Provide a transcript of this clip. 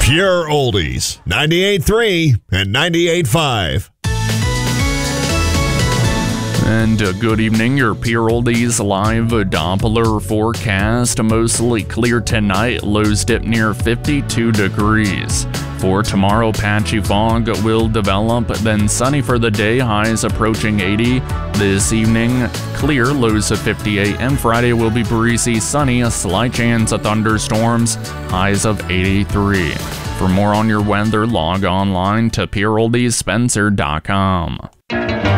Pure Oldies, 98.3 and 98.5. And good evening, your Pure Oldies live Doppler forecast. Mostly clear tonight, lows dip near 52 degrees. For tomorrow, patchy fog will develop, then sunny for the day, highs approaching 80. This evening, clear, lows of 58, and Friday will be breezy, sunny, a slight chance of thunderstorms, highs of 83. For more on your weather, log online to PureOldiesSpencer.com.